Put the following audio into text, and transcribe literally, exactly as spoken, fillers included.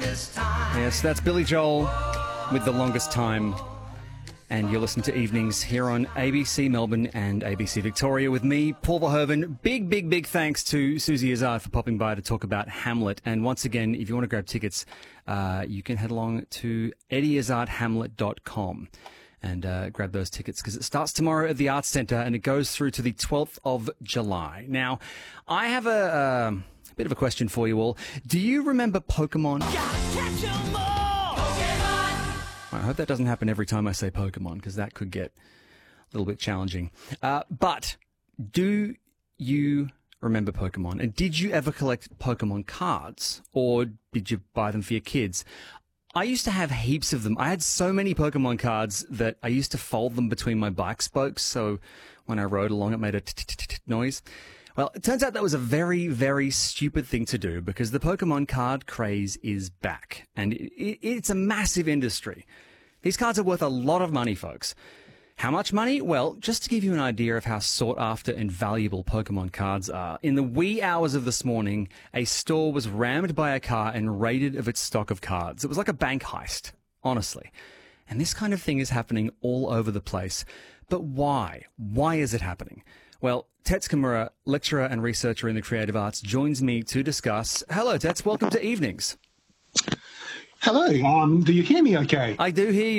Yes, that's Billy Joel with The Longest Time. And you're listening to Evenings here on A B C Melbourne and A B C Victoria with me, Paul Verhoeven. Big, big, big thanks to Susie Azard for popping by to talk about Hamlet. And once again, if you want to grab tickets, uh, you can head along to eddie azard hamlet dot com and uh, grab those tickets because it starts tomorrow at the Arts Centre and it goes through to the twelfth of July. Now, I have a, uh, a bit of a question for you all. Do you remember Pokemon? I hope that doesn't happen every time I say Pokemon because that could get a little bit challenging. Uh, but do you remember Pokemon? And did you ever collect Pokemon cards or did you buy them for your kids? I used to have heaps of them. I had so many Pokemon cards that I used to fold them between my bike spokes. So when I rode along, it made a noise. Well, it turns out that was a very, very stupid thing to do because the Pokemon card craze is back. And it, it, it's a massive industry. These cards are worth a lot of money, folks. How much money? Well, just to give you an idea of how sought after and valuable Pokemon cards are, in the wee hours of this morning, a store was rammed by a car and raided of its stock of cards. It was like a bank heist, honestly. And this kind of thing is happening all over the place. But why? Why is it happening? Well, Tets Kimura, lecturer and researcher in the creative arts, joins me to discuss. Hello, Tets. Welcome to Evenings. Hello. Um, do you hear me okay? I do hear you.